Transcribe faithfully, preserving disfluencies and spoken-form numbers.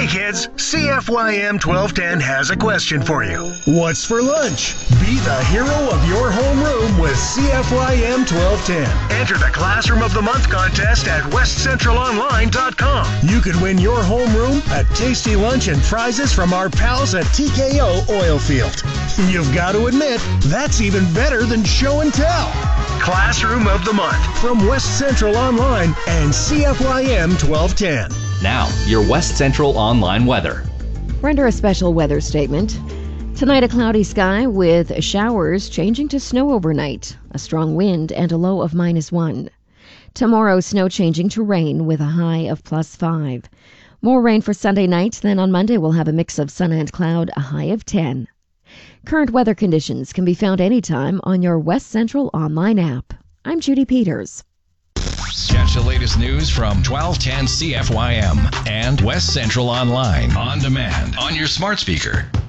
Hey kids, C F Y M twelve ten has a question for you. What's for lunch? Be the hero of your homeroom with C F Y M twelve ten. Enter the Classroom of the Month contest at west central online dot com. You could win your homeroom a tasty lunch and prizes from our pals at T K O Oilfield. You've got to admit, that's even better than show and tell. Classroom of the Month from West Central Online and C F Y M twelve ten. Now, your West Central Online weather. Render a special weather statement. Tonight, a cloudy sky with showers changing to snow overnight, a strong wind, and a low of minus one. Tomorrow, snow changing to rain with a high of plus five. More rain for Sunday night. Then on Monday, we'll have a mix of sun and cloud, a high of ten. Current weather conditions can be found anytime on your West Central Online app. I'm Judy Peters. Catch the latest news from twelve ten C F Y M and West Central Online on demand on your smart speaker.